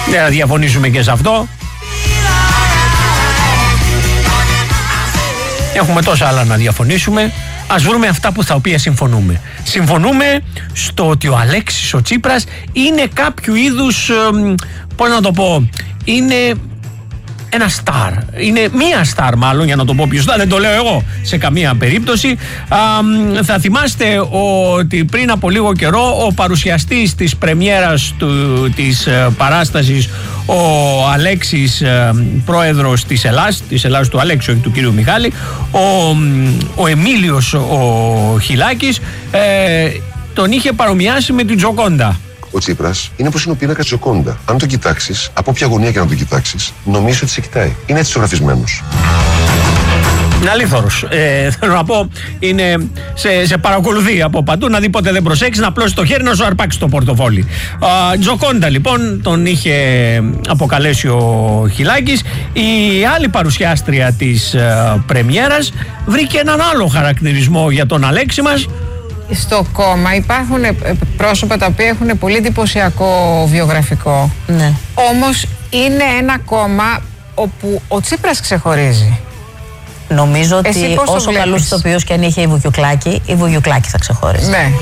Δεν θα διαφωνήσουμε και σε αυτό. Έχουμε τόσα άλλα να διαφωνήσουμε. Ας βρούμε αυτά που στα οποία συμφωνούμε. Συμφωνούμε στο ότι ο Αλέξης ο Τσίπρας είναι κάποιο είδους, πώς να το πω, είναι ένα στάρ. Είναι μία στάρ μάλλον, για να το πω πιο σωστά, δεν το λέω εγώ σε καμία περίπτωση. Θα θυμάστε ότι πριν από λίγο καιρό ο παρουσιαστής της πρεμιέρας της παράστασης, ο Αλέξης, πρόεδρος της Ελλάς του Αλέξη, όχι του κύριου Μιχάλη, ο Εμίλιος ο Χιλάκης, τον είχε παρομοιάσει με την Τζοκόντα. Ο Τσίπρας είναι όπως είναι ο πίνακας Τζοκόντα. Αν το κοιτάξεις, από όποια γωνία και να το κοιτάξεις, νομίζεις ότι σε κοιτάει. Είναι έτσι ζωγραφισμένος. Είναι αλήθωρος. Θέλω να πω, είναι σε παρακολουθεί από παντού. Να δει πότε δεν προσέξεις, να απλώσει το χέρι να σου αρπάξει το πορτοφόλι. Τζοκόντα λοιπόν τον είχε αποκαλέσει ο Χιλάκης. Η άλλη παρουσιάστρια της πρεμιέρας βρήκε έναν άλλο χαρακτηρισμό για τον Αλέξη μας. Στο κόμμα υπάρχουν πρόσωπα τα οποία έχουν πολύ εντυπωσιακό βιογραφικό. Ναι. Όμως είναι ένα κόμμα όπου ο Τσίπρας ξεχωρίζει. Νομίζω ότι όσο καλούς ηθοποιούς και αν είχε η Βουγιουκλάκη θα ξεχώριζε. Ναι.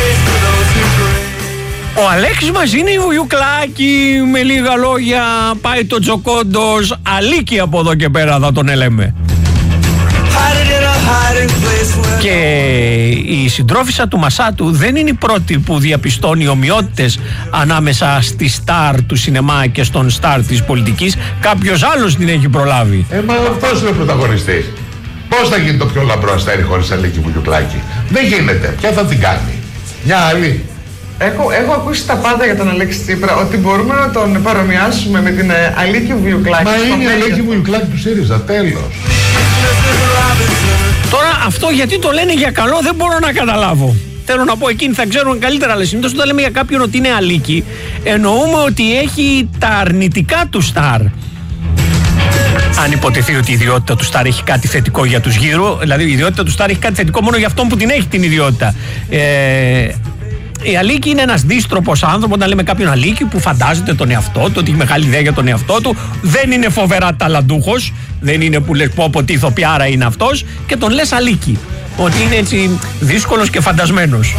Ο Αλέξης μας είναι η Βουγιουκλάκη, με λίγα λόγια πάει το Τζοκόντος, Αλίκη από εδώ και πέρα θα τον λέμε. Και η συντρόφισσα του Μασάτου δεν είναι η πρώτη που διαπιστώνει ομοιότητες ανάμεσα στη στάρ του σινεμά και στον στάρ της πολιτικής. Κάποιος άλλος την έχει προλάβει. Μα αυτός είναι ο πρωταγωνιστής. Πώς θα γίνει το πιο λαμπρό αστέρι χωρίς Αλίκη Βουγιουκλάκη? Δεν γίνεται. Ποια θα την κάνει? Μια άλλη. Έχω ακούσει τα πάντα για τον Αλέξη Τσίπρα, ότι μπορούμε να τον παρομοιάσουμε με την Αλίκη Βουγιουκλάκη. Μα είναι η Αλίκη Βουγιουκλάκη του ΣΥΡΙΖΑ, τέλος. Τώρα αυτό γιατί το λένε για καλό δεν μπορώ να καταλάβω. Θέλω να πω, εκείνοι θα ξέρουν καλύτερα, αλλά συνήθως όταν λέμε για κάποιον ότι είναι Αλίκη, εννοούμε ότι έχει τα αρνητικά του στάρ. Αν υποτεθεί ότι η ιδιότητα του στάρ έχει κάτι θετικό για τους γύρω, δηλαδή η ιδιότητα του στάρ έχει κάτι θετικό μόνο για αυτόν που την έχει την ιδιότητα. Η Αλίκη είναι ένας δύστροπος άνθρωπος. Όταν λέμε κάποιον Αλίκη που φαντάζεται τον εαυτό του, ότι έχει μεγάλη ιδέα για τον εαυτό του, δεν είναι φοβερά ταλαντούχος, δεν είναι που λες πω τι ηθοποιάρα είναι αυτός, και τον λες Αλίκη. Ότι είναι έτσι δύσκολος και φαντασμένος.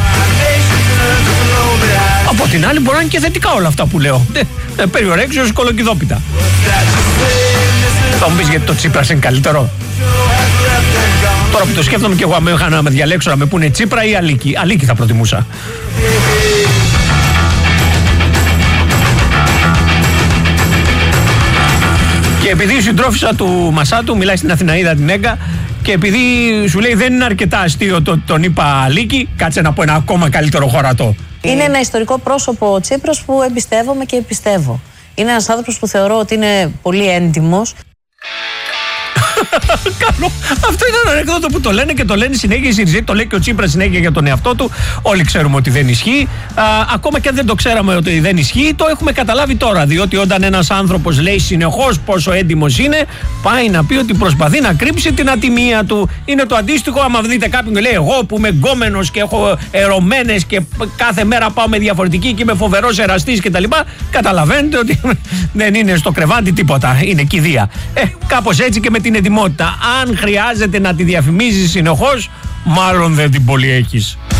Από την άλλη μπορεί να είναι και θετικά όλα αυτά που λέω. Περιορέξιος κολοκυδόπιτα. Θα μου πεις γιατί το Τσίπρας είναι καλύτερο? Τώρα που το σκέφτομαι και εγώ, αν είχα να με διαλέξω να με πούνε Τσίπρα ή Αλίκη, Αλίκη θα προτιμούσα. Και επειδή η συντρόφισσα του Μασάτου μιλάει στην Αθηναίδα την Έγκα, και επειδή σου λέει δεν είναι αρκετά αστείο το τον είπα Αλίκη, κάτσε να πω ένα ακόμα καλύτερο χωρατό. Είναι ένα ιστορικό πρόσωπο ο Τσίπρας που εμπιστεύομαι και πιστεύω. Είναι ένας άνθρωπος που θεωρώ ότι είναι πολύ έντιμος. Καλό. Αυτό είναι ένα ανεκδότο που το λένε και το λένε συνέχεια οι Συριζέοι, το λέει και ο Τσίπρας συνέχεια για τον εαυτό του. Όλοι ξέρουμε ότι δεν ισχύει. Ακόμα και αν δεν το ξέραμε ότι δεν ισχύει, το έχουμε καταλάβει τώρα. Διότι όταν ένας άνθρωπος λέει συνεχώς πόσο έντιμος είναι, πάει να πει ότι προσπαθεί να κρύψει την ατιμία του. Είναι το αντίστοιχο, άμα δείτε κάποιον και λέει εγώ που είμαι γκόμενος και έχω ερωμένες και κάθε μέρα πάω με διαφορετική και είμαι φοβερός εραστής κτλ. Καταλαβαίνετε ότι δεν είναι στο κρεβάτι τίποτα. Είναι κηδεία. Κάπως έτσι και με την ετοιμότητα. Αν χρειάζεται να τη διαφημίζεις συνεχώς, μάλλον δεν την πολύ έχεις.